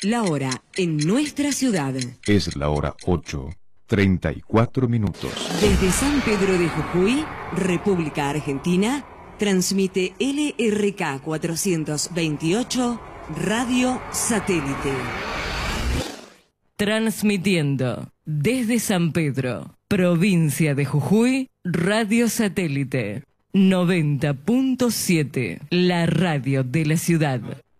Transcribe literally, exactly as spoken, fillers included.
La hora en nuestra ciudad. Es la hora ocho, treinta y cuatro minutos. Desde San Pedro de Jujuy, República Argentina, transmite L R K cuatrocientos veintiocho, Radio Satélite. Transmitiendo desde San Pedro, provincia de Jujuy, Radio Satélite noventa punto siete, la radio de la ciudad.